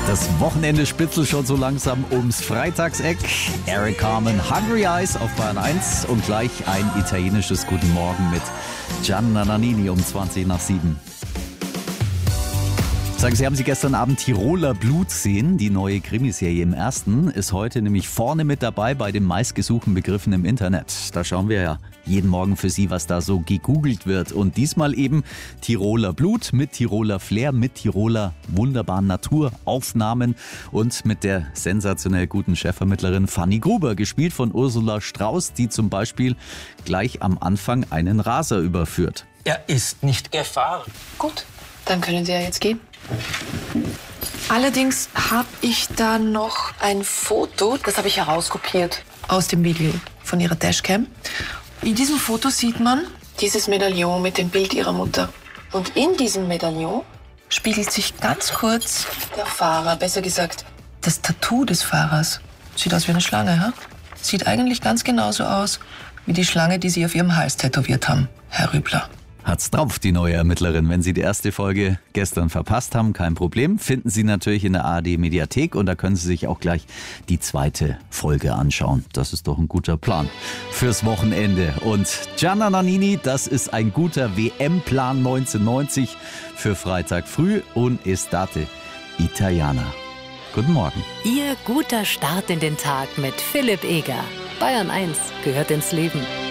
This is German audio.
Das Wochenende spitzelt schon so langsam ums Freitagseck. Eric Carmen, Hungry Eyes auf Bayern 1 und gleich ein italienisches Guten Morgen mit Gianna Nannini um 20 nach 7. Sagen Sie, haben Sie gestern Abend Tiroler Blut gesehen? Die neue Krimiserie im Ersten ist heute nämlich vorne mit dabei bei den meistgesuchten Begriffen im Internet. Da schauen wir ja jeden Morgen für Sie, was da so gegoogelt wird. Und diesmal eben Tiroler Blut mit Tiroler Flair, mit Tiroler wunderbaren Naturaufnahmen und mit der sensationell guten Chefvermittlerin Fanny Gruber, gespielt von Ursula Strauß, die zum Beispiel gleich am Anfang einen Raser überführt. Er ist nicht gefahren. Gut, dann können Sie ja jetzt gehen. Allerdings habe ich da noch ein Foto, das habe ich herauskopiert aus dem Video von Ihrer Dashcam. In diesem Foto sieht man dieses Medaillon mit dem Bild Ihrer Mutter. Und in diesem Medaillon spiegelt sich ganz kurz der Fahrer, besser gesagt das Tattoo des Fahrers. Sieht aus wie eine Schlange, ha? Sieht eigentlich ganz genauso aus wie die Schlange, die Sie auf Ihrem Hals tätowiert haben, Herr Rübler. Hat's drauf, die neue Ermittlerin. Wenn Sie die erste Folge gestern verpasst haben, kein Problem. Finden Sie natürlich in der ARD-Mediathek und da können Sie sich auch gleich die zweite Folge anschauen. Das ist doch ein guter Plan fürs Wochenende. Und Gianna Nannini, das ist ein guter WM-Plan 1990 für Freitag früh. Un estate italiana. Guten Morgen. Ihr guter Start in den Tag mit Philipp Eger. Bayern 1 gehört ins Leben.